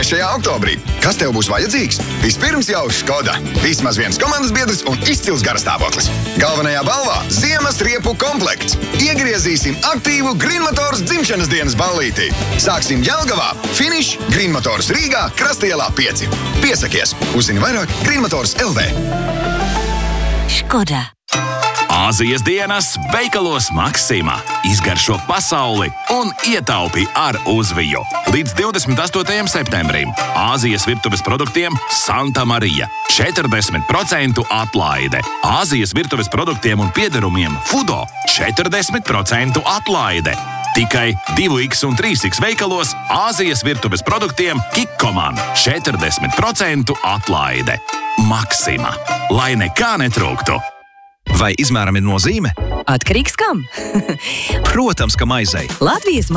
3. oktobrī. Kas tev būs vajadzīgs? Vispirms jau Škoda. Vismaz viens komandas biedrs un izcils garastāvoklis. Galvenajā balvā ziemas riepu komplekts. Iegriezīsim aktīvu Green Motors dzimšanas dienas ballītī. Sāksim Jelgavā, finišs Green Motors Rīgā, Krastielā 5. Piesakies! Uzzini vairāk Green Motors LV. Škoda. Āzijas dienas veikalos Maksima. Izgaršo pasauli un ietaupi ar uzviju. Līdz 28. septembrim Āzijas virtuves produktiem Santa Marija 40% atlaide. Āzijas virtuves produktiem un piederumiem Fudo 40% atlaide. Tikai 2X un 3X veikalos Āzijas virtuves produktiem Kikkoman 40% atlaide. Maksima. Lai nekā netrūktu. Vai izmēram ir nozīme? Atkarīgs kam? Protams, ka maizei. Latvijas